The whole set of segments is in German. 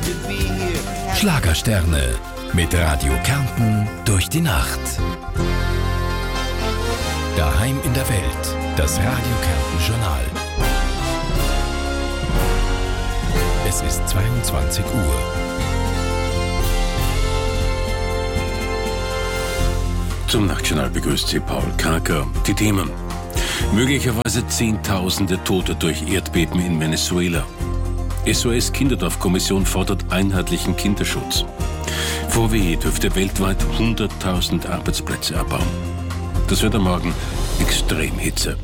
Schlagersterne mit Radio Kärnten durch die Nacht. Daheim in der Welt, das Radio Kärnten Journal. Es ist 22 Uhr. Zum Nachtjournal begrüßt Sie Paul Karker. Die Themen: möglicherweise Zehntausende Tote durch Erdbeben in Venezuela. SOS Kinderdorf-Kommission fordert einheitlichen Kinderschutz. VW dürfte weltweit 100.000 Arbeitsplätze abbauen. Das Wetter morgen: Extremhitze.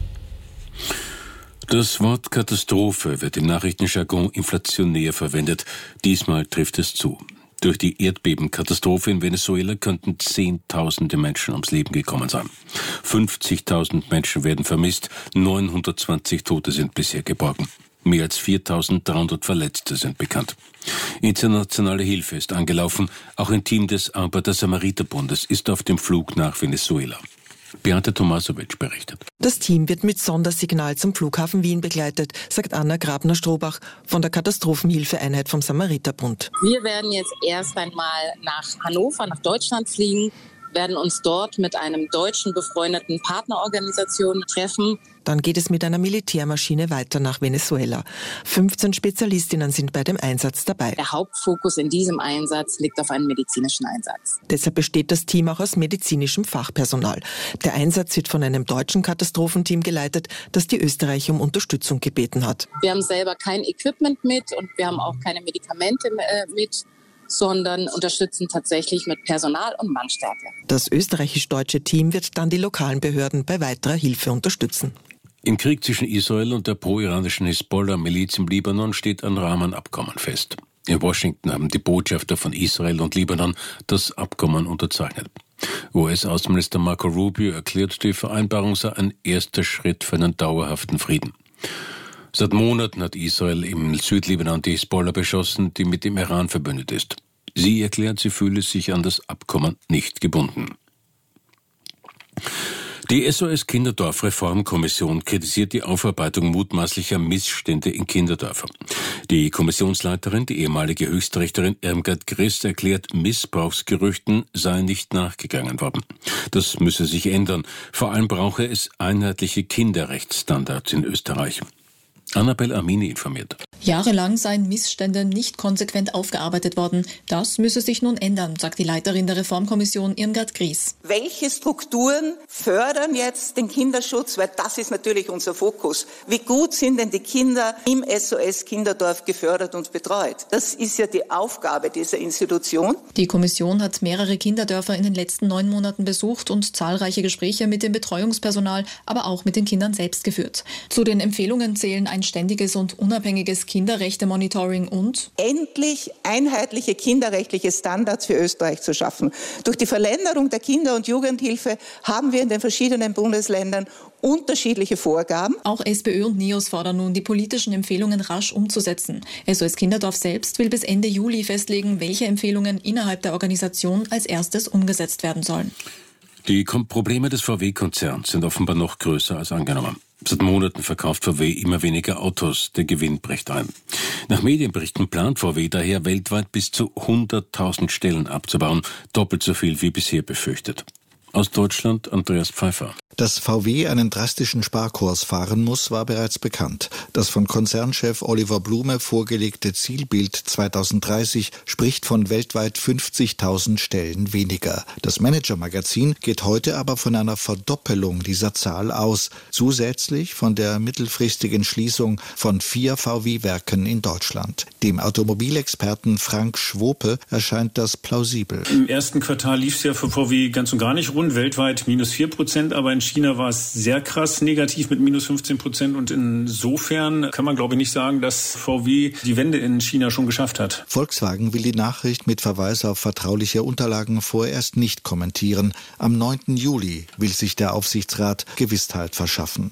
Das Wort Katastrophe wird im Nachrichtenjargon inflationär verwendet. Diesmal trifft es zu. Durch die Erdbebenkatastrophe in Venezuela könnten Zehntausende Menschen ums Leben gekommen sein. 50.000 Menschen werden vermisst, 920 Tote sind bisher geborgen. Mehr als 4.300 Verletzte sind bekannt. Internationale Hilfe ist angelaufen. Auch ein Team des Arbeiter-Samariter-Bundes ist auf dem Flug nach Venezuela. Beate Tomasowitsch berichtet. Das Team wird mit Sondersignal zum Flughafen Wien begleitet, sagt Anna Grabner-Strobach von der Katastrophenhilfeeinheit vom Samariterbund. Wir werden jetzt erst einmal nach Hannover, nach Deutschland fliegen, werden uns dort mit einem deutschen befreundeten Partnerorganisation treffen. Dann geht es mit einer Militärmaschine weiter nach Venezuela. 15 Spezialistinnen sind bei dem Einsatz dabei. Der Hauptfokus in diesem Einsatz liegt auf einem medizinischen Einsatz. Deshalb besteht das Team auch aus medizinischem Fachpersonal. Der Einsatz wird von einem deutschen Katastrophenteam geleitet, das die Österreicher um Unterstützung gebeten hat. Wir haben selber kein Equipment mit und wir haben auch keine Medikamente mit, sondern unterstützen tatsächlich mit Personal und Mannstärke. Das österreichisch-deutsche Team wird dann die lokalen Behörden bei weiterer Hilfe unterstützen. Im Krieg zwischen Israel und der pro-iranischen Hisbollah-Miliz im Libanon steht ein Rahmenabkommen fest. In Washington haben die Botschafter von Israel und Libanon das Abkommen unterzeichnet. US-Außenminister Marco Rubio erklärt, die Vereinbarung sei ein erster Schritt für einen dauerhaften Frieden. Seit Monaten hat Israel im Südlibanon die Hisbollah beschossen, die mit dem Iran verbündet ist. Sie erklärt, sie fühle sich an das Abkommen nicht gebunden. Die SOS Kinderdorf-Reformkommission kritisiert die Aufarbeitung mutmaßlicher Missstände in Kinderdörfern. Die Kommissionsleiterin, die ehemalige Höchstrichterin Irmgard Griss, erklärt, Missbrauchsgerüchten seien nicht nachgegangen worden. Das müsse sich ändern. Vor allem brauche es einheitliche Kinderrechtsstandards in Österreich. Annabel Amini informiert. Jahrelang seien Missstände nicht konsequent aufgearbeitet worden. Das müsse sich nun ändern, sagt die Leiterin der Reformkommission Irmgard Griess. Welche Strukturen fördern jetzt den Kinderschutz? Weil das ist natürlich unser Fokus. Wie gut sind denn die Kinder im SOS Kinderdorf gefördert und betreut? Das ist ja die Aufgabe dieser Institution. Die Kommission hat mehrere Kinderdörfer in den letzten 9 Monaten besucht und zahlreiche Gespräche mit dem Betreuungspersonal, aber auch mit den Kindern selbst geführt. Zu den Empfehlungen zählen ein ständiges und unabhängiges Kinderrechte-Monitoring und endlich einheitliche kinderrechtliche Standards für Österreich zu schaffen. Durch die Verländerung der Kinder- und Jugendhilfe haben wir in den verschiedenen Bundesländern unterschiedliche Vorgaben. Auch SPÖ und NEOS fordern nun, die politischen Empfehlungen rasch umzusetzen. SOS Kinderdorf selbst will bis Ende Juli festlegen, welche Empfehlungen innerhalb der Organisation als erstes umgesetzt werden sollen. Die Probleme des VW-Konzerns sind offenbar noch größer als angenommen. Seit Monaten verkauft VW immer weniger Autos, der Gewinn bricht ein. Nach Medienberichten plant VW daher weltweit bis zu 100.000 Stellen abzubauen, doppelt so viel wie bisher befürchtet. Aus Deutschland Andreas Pfeiffer. Dass VW einen drastischen Sparkurs fahren muss, war bereits bekannt. Das von Konzernchef Oliver Blume vorgelegte Zielbild 2030 spricht von weltweit 50.000 Stellen weniger. Das Manager-Magazin geht heute aber von einer Verdoppelung dieser Zahl aus, zusätzlich von der mittelfristigen Schließung von 4 VW-Werken in Deutschland. Dem Automobilexperten Frank Schwope erscheint das plausibel. Im ersten Quartal lief es ja für VW ganz und gar nicht rund, weltweit -4%, aber in China war es sehr krass negativ mit -15% und insofern kann man, glaube ich, nicht sagen, dass VW die Wende in China schon geschafft hat. Volkswagen will die Nachricht mit Verweis auf vertrauliche Unterlagen vorerst nicht kommentieren. Am 9. Juli will sich der Aufsichtsrat Gewissheit verschaffen.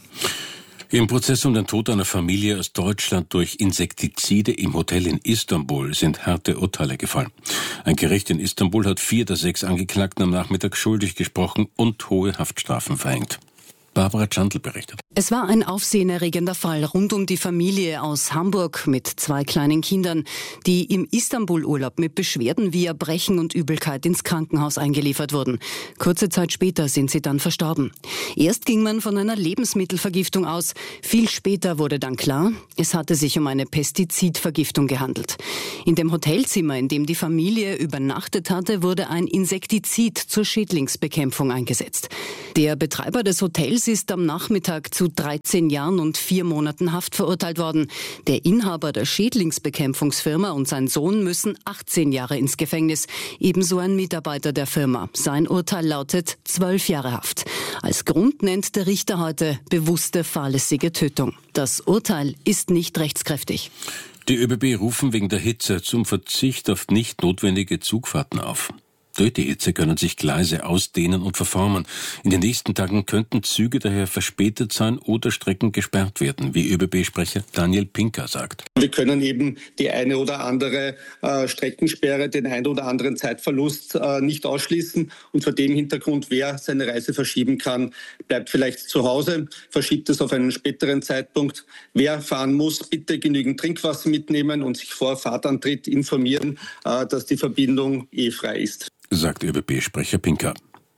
Im Prozess um den Tod einer Familie aus Deutschland durch Insektizide im Hotel in Istanbul sind harte Urteile gefallen. Ein Gericht in Istanbul hat 4 der 6 Angeklagten am Nachmittag schuldig gesprochen und hohe Haftstrafen verhängt. Barbara Tschandl berichtet. Es war ein aufsehenerregender Fall rund um die Familie aus Hamburg mit 2 kleinen Kindern, die im Istanbul-Urlaub mit Beschwerden wie Erbrechen und Übelkeit ins Krankenhaus eingeliefert wurden. Kurze Zeit später sind sie dann verstorben. Erst ging man von einer Lebensmittelvergiftung aus. Viel später wurde dann klar, es hatte sich um eine Pestizidvergiftung gehandelt. In dem Hotelzimmer, in dem die Familie übernachtet hatte, wurde ein Insektizid zur Schädlingsbekämpfung eingesetzt. Der Betreiber des Hotels ist am Nachmittag zu 13 Jahren und 4 Monaten Haft verurteilt worden. Der Inhaber der Schädlingsbekämpfungsfirma und sein Sohn müssen 18 Jahre ins Gefängnis. Ebenso ein Mitarbeiter der Firma. Sein Urteil lautet 12 Jahre Haft. Als Grund nennt der Richter heute bewusste fahrlässige Tötung. Das Urteil ist nicht rechtskräftig. Die ÖBB rufen wegen der Hitze zum Verzicht auf nicht notwendige Zugfahrten auf. Durch die Hitze können sich Gleise ausdehnen und verformen. In den nächsten Tagen könnten Züge daher verspätet sein oder Strecken gesperrt werden, wie ÖBB-Sprecher Daniel Pinker sagt. Wir können eben die eine oder andere Streckensperre, den einen oder anderen Zeitverlust nicht ausschließen. Und vor dem Hintergrund, wer seine Reise verschieben kann, bleibt vielleicht zu Hause, verschiebt es auf einen späteren Zeitpunkt. Wer fahren muss, bitte genügend Trinkwasser mitnehmen und sich vor Fahrtantritt informieren, dass die Verbindung frei ist, sagt ÖBB-Sprecher Pinker.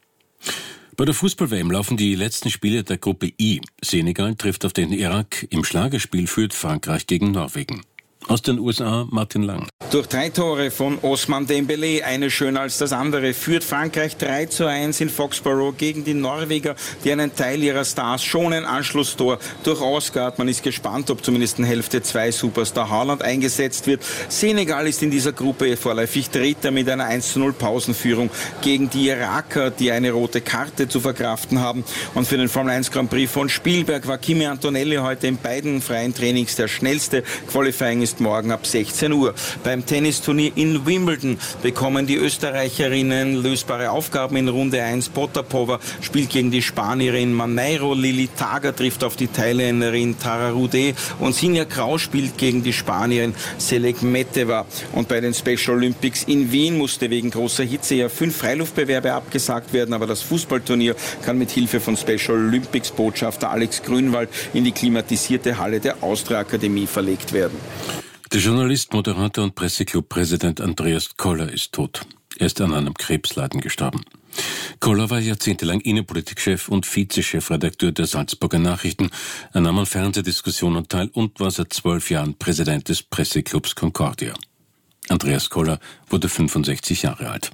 Bei der Fußball-WM laufen die letzten Spiele der Gruppe I. Senegal trifft auf den Irak. Im Schlagerspiel führt Frankreich gegen Norwegen. Aus den USA Martin Lang. Durch 3 Tore von Ousmane Dembélé, eine schöner als das andere, führt Frankreich 3:1 in Foxborough gegen die Norweger, die einen Teil ihrer Stars schon ein Anschlusstor durch Oscar. Man ist gespannt, ob zumindest in Hälfte 2 Superstar Haaland eingesetzt wird. Senegal ist in dieser Gruppe vorläufig Dritter mit einer 1:0 Pausenführung gegen die Iraker, die eine rote Karte zu verkraften haben. Und für den Formel 1 Grand Prix von Spielberg war Kimi Antonelli heute in beiden freien Trainings der schnellste. Qualifying ist morgen ab 16 Uhr. Beim Tennisturnier in Wimbledon bekommen die Österreicherinnen lösbare Aufgaben in Runde 1. Potapova spielt gegen die Spanierin Maneiro, Lili Tager trifft auf die Thailänderin Tara Rude und Sinja Grau spielt gegen die Spanierin Selek Meteva. Und bei den Special Olympics in Wien musste wegen großer Hitze ja 5 Freiluftbewerbe abgesagt werden, aber das Fußballturnier kann mit Hilfe von Special Olympics Botschafter Alex Grünwald in die klimatisierte Halle der Austria Akademie verlegt werden. Der Journalist, Moderator und Presseclub-Präsident Andreas Koller ist tot. Er ist an einem Krebsleiden gestorben. Koller war jahrzehntelang Innenpolitikchef und Vize-Chefredakteur der Salzburger Nachrichten. Er nahm an Fernsehdiskussionen teil und war seit 12 Jahren Präsident des Presseclubs Concordia. Andreas Koller wurde 65 Jahre alt.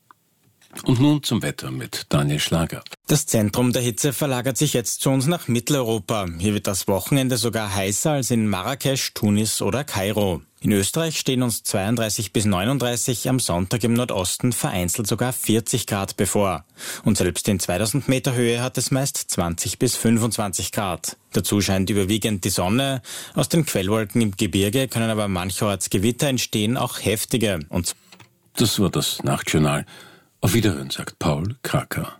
Und nun zum Wetter mit Daniel Schlager. Das Zentrum der Hitze verlagert sich jetzt zu uns nach Mitteleuropa. Hier wird das Wochenende sogar heißer als in Marrakesch, Tunis oder Kairo. In Österreich stehen uns 32 bis 39, am Sonntag im Nordosten vereinzelt sogar 40 Grad bevor. Und selbst in 2000 Meter Höhe hat es meist 20 bis 25 Grad. Dazu scheint überwiegend die Sonne. Aus den Quellwolken im Gebirge können aber mancherorts Gewitter entstehen, auch heftige. Und das war das Nachtjournal. Auf Wiederhören, sagt Paul Kraker.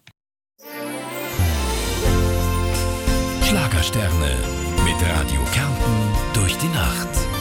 Schlagersterne mit Radio Kärnten durch die Nacht.